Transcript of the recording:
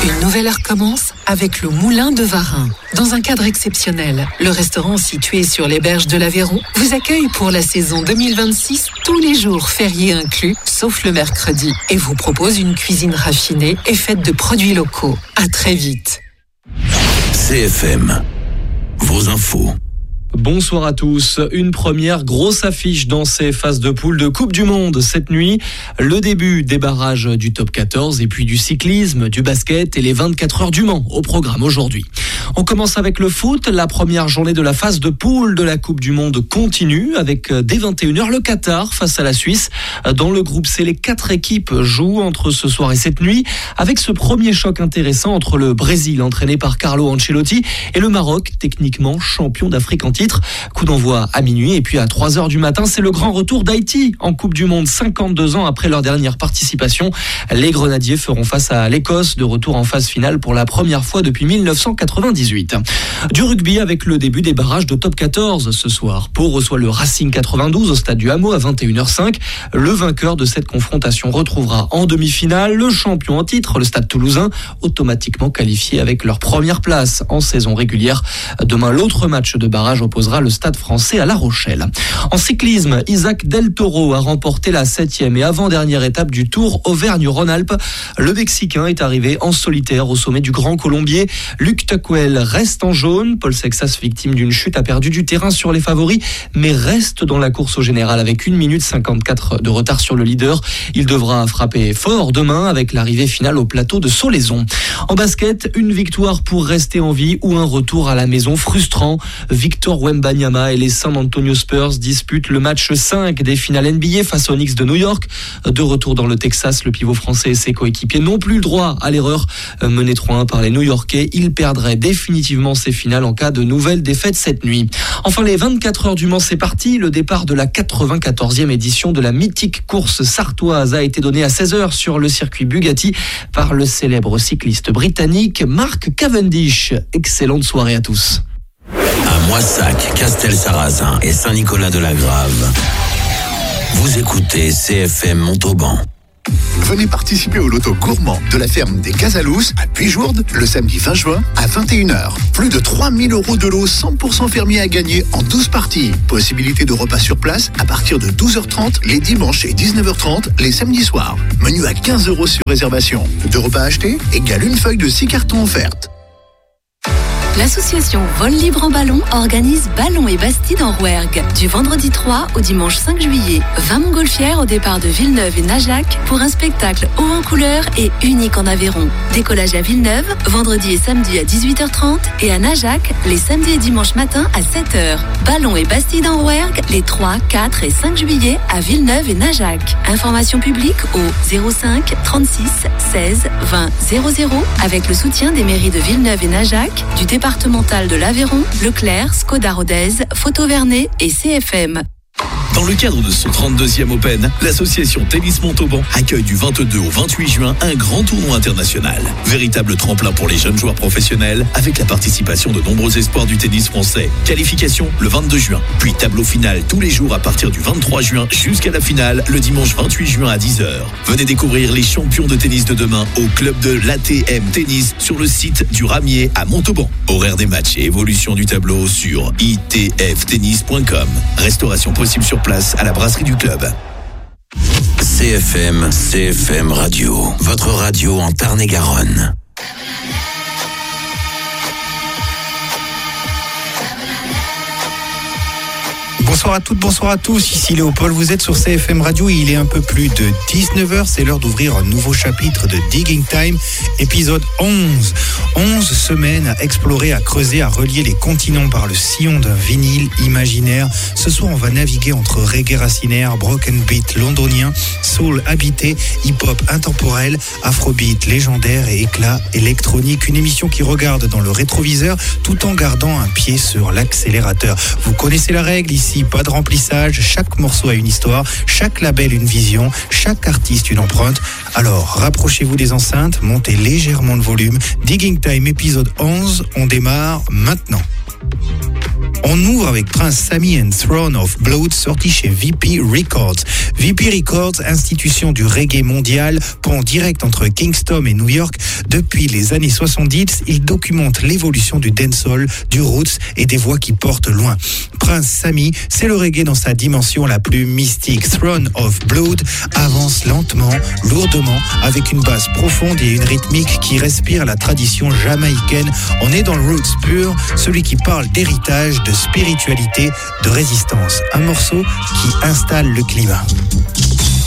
Une nouvelle heure commence avec le Moulin de Varin. Dans un cadre exceptionnel, le restaurant situé sur les berges de l'Aveyron vous accueille pour la saison 2026, tous les jours fériés inclus, sauf le mercredi, et vous propose une cuisine raffinée et faite de produits locaux. À très vite. CFM, vos infos. Bonsoir à tous. Une première grosse affiche dans ces phases de poule de Coupe du Monde cette nuit. Le début des barrages du top 14 et puis du cyclisme, du basket et les 24 heures du Mans au programme aujourd'hui. On commence avec le foot. La première journée de la phase de poule de la Coupe du Monde continue avec dès 21h le Qatar face à la Suisse. Dans le groupe C, les 4 équipes jouent entre ce soir et cette nuit avec ce premier choc intéressant entre le Brésil entraîné par Carlo Ancelotti et le Maroc, techniquement champion d'Afrique en titre. Coup d'envoi à minuit et puis à 3h du matin, c'est le grand retour d'Haïti en Coupe du Monde 52 ans après leur dernière participation. Les Grenadiers feront face à l'Écosse, de retour en phase finale pour la première fois depuis 1998. Du rugby avec le début des barrages de top 14 ce soir. Pau reçoit le Racing 92 au stade du Hameau à 21h05. Le vainqueur de cette confrontation retrouvera en demi-finale le champion en titre, le Stade Toulousain, automatiquement qualifié avec leur première place en saison régulière. Demain, l'autre match de barrage opposera le Stade Français à La Rochelle. En cyclisme, Isaac Del Toro a remporté la 7e et avant-dernière étape du Tour Auvergne-Rhône-Alpes. Le Mexicain est arrivé en solitaire au sommet du Grand Colombier. Luc Tuckwell reste en jaune. Paul Sexas, victime d'une chute, a perdu du terrain sur les favoris, mais reste dans la course au général avec 1 minute 54 de retard sur le leader. Il devra frapper fort demain avec l'arrivée finale au plateau de Solaizon. En basket, une victoire pour rester en vie ou un retour à la maison frustrant. Victor Wembanyama et les San Antonio Spurs disputent le match 5 des finales NBA face aux Knicks de New York. De retour dans le Texas, le pivot français et ses coéquipiers n'ont plus le droit à l'erreur. Mené 3-1 par les New-Yorkais, ils perdraient définitivement ces finales en cas de nouvelle défaite cette nuit. Enfin, les 24 heures du Mans, c'est parti. Le départ de la 94e édition de la mythique course sartoise a été donné à 16h sur le circuit Bugatti par le célèbre cycliste britannique Mark Cavendish. Excellente soirée à tous. À Moissac, Castel-Sarrazin et Saint-Nicolas-de-la-Grave, vous écoutez CFM Montauban. Venez participer au loto gourmand de la ferme des Casalous à Puyjourde le samedi 20 juin à 21h. Plus de 3 000 € de lot 100% fermier à gagner en 12 parties. Possibilité de repas sur place à partir de 12h30 les dimanches et 19h30 les samedis soirs. Menu à 15 € sur réservation. 2 repas achetés égale une feuille de 6 cartons offertes. L'association Vol Libre en Ballon organise Ballon et Bastide en Rouergue du vendredi 3 au dimanche 5 juillet. 20 montgolfières au départ de Villeneuve et Najac pour un spectacle haut en couleur et unique en Aveyron. Décollage à Villeneuve, vendredi et samedi à 18h30 et à Najac, les samedis et dimanches matin à 7h. Ballon et Bastide en Rouergue les 3, 4 et 5 juillet à Villeneuve et Najac. Information publique au 05 36 16 20 00 avec le soutien des mairies de Villeneuve et Najac, du départemental de l'Aveyron, Leclerc, Skoda Rodez, Photo Vernet et CFM. Dans le cadre de son 32e Open, l'association Tennis Montauban accueille du 22 au 28 juin un grand tournoi international. Véritable tremplin pour les jeunes joueurs professionnels avec la participation de nombreux espoirs du tennis français. Qualification le 22 juin, puis tableau final tous les jours à partir du 23 juin jusqu'à la finale le dimanche 28 juin à 10h. Venez découvrir les champions de tennis de demain au club de l'ATM Tennis sur le site du Ramier à Montauban. Horaire des matchs et évolution du tableau sur itftennis.com. Restauration possible sur place à la brasserie du club. CFM Radio, votre radio en Tarn-et-Garonne. Bonsoir à toutes, bonsoir à tous, ici Léopold, vous êtes sur CFM Radio et il est un peu plus de 19h, c'est l'heure d'ouvrir un nouveau chapitre de Digging Time, épisode 11. 11 semaines à explorer, à creuser, à relier les continents par le sillon d'un vinyle imaginaire. Ce soir, on va naviguer entre reggae racinaire, broken beat londonien, soul habité, hip-hop intemporel, afrobeat légendaire et éclat électronique. Une émission qui regarde dans le rétroviseur tout en gardant un pied sur l'accélérateur. Vous connaissez la règle, ici pas de remplissage, chaque morceau a une histoire, chaque label une vision, chaque artiste une empreinte. Alors rapprochez-vous des enceintes, montez légèrement le volume. Digging Time épisode 11, on démarre maintenant. On ouvre avec Prince Sammy and Throne of Blood, sorti chez VP Records. VP Records, institution du reggae mondial, pont direct entre Kingston et New York, Depuis les années 70, il documente l'évolution du dancehall, du roots et des voix qui portent loin. Prince Sami, c'est le reggae dans sa dimension la plus mystique. Throne of Blood avance lentement, lourdement, avec une basse profonde et une rythmique qui respire la tradition jamaïcaine. On est dans le roots pur, celui qui parle d'héritage, de spiritualité, de résistance. Un morceau qui installe le climat.